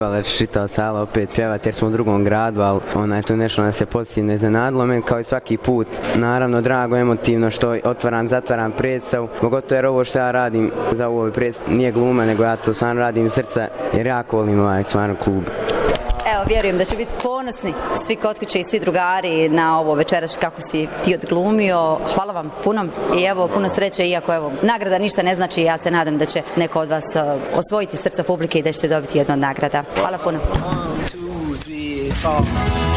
Da će čitava sala opet pjevati jer smo u drugom gradu, ali to nešto nas je pozitivno iznenadilo. Meni kao i svaki put, naravno drago, emotivno što otvaram, zatvaram predstavu. Pogotovo jer ovo što ja radim za ovo predstavu nije gluma, nego ja to stvarno radim iz srca jer jako volim ovaj stvarno klub. Evo, vjerujem da će biti ponosni svi kod kuće i svi drugari na ovo večeras kako si ti odglumio. Hvala vam puno i evo puno sreće, iako evo nagrada ništa ne znači, ja se nadam da će neko od vas osvojiti srca publike i da ćete dobiti jednu od nagrada. Hvala puno. 1, 2, 3, 4